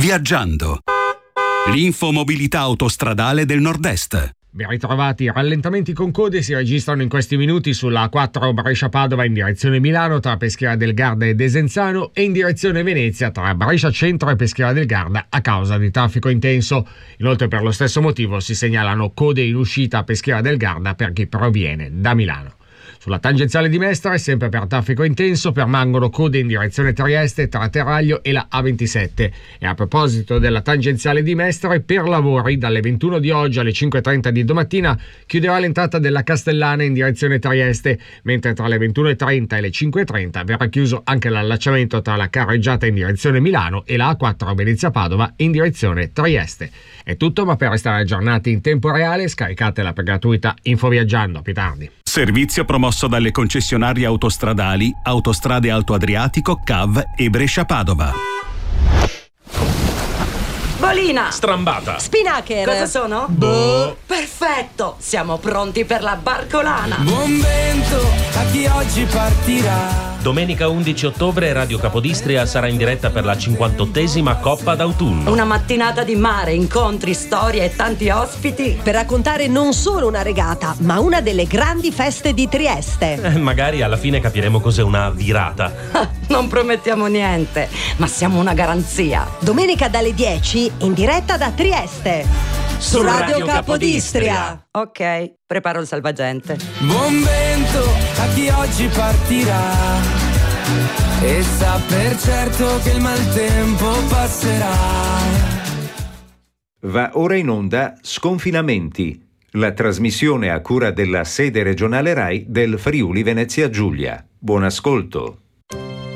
Viaggiando. L'infomobilità autostradale del Nord-Est. Ben ritrovati. Rallentamenti con code si registrano in questi minuti sulla A4 Brescia-Padova in direzione Milano tra Peschiera del Garda e Desenzano e in direzione Venezia tra Brescia Centro e Peschiera del Garda a causa di traffico intenso. Inoltre per lo stesso motivo si segnalano code in uscita a Peschiera del Garda per chi proviene da Milano. Sulla tangenziale di Mestre, sempre per traffico intenso, permangono code in direzione Trieste tra Terraglio e la A27. E a proposito della tangenziale di Mestre, per lavori dalle 21 di oggi alle 5.30 di domattina chiuderà l'entrata della Castellana in direzione Trieste, mentre tra le 21.30 e le 5.30 verrà chiuso anche l'allacciamento tra la carreggiata in direzione Milano e la A4 Venezia-Padova in direzione Trieste. È tutto, ma per restare aggiornati in tempo reale scaricate l'app gratuita Infoviaggiando. A più tardi. Servizio promosso dalle concessionarie autostradali Autostrade Alto Adriatico, CAV e Brescia-Padova. Bolina! Strambata! Spinaccher! Cosa sono? Boh! Perfetto! Siamo pronti per la barcolana! Buon vento a chi oggi partirà. Domenica 11 ottobre Radio Capodistria sarà in diretta per la 58esima Coppa d'autunno. Una mattinata di mare, incontri, storie e tanti ospiti. Per raccontare non solo una regata, ma una delle grandi feste di Trieste. Magari alla fine capiremo cos'è una virata. Non promettiamo niente, ma siamo una garanzia. Domenica dalle 10 in diretta da Trieste. Su Radio Capodistria. Ok, preparo il salvagente. Buon vento a chi oggi partirà e sa per certo che il maltempo passerà. Va ora in onda Sconfinamenti, la trasmissione a cura della sede regionale RAI del Friuli Venezia Giulia. Buon ascolto.